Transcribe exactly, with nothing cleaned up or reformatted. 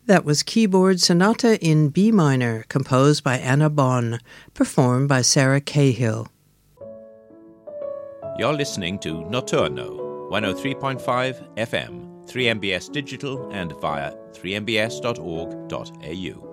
That was Keyboard Sonata in B minor, composed by Anna Bonn, performed by Sarah Cahill. You're listening to Notturno, one oh three point five F M, three M B S Digital and via three m b s dot org dot a u.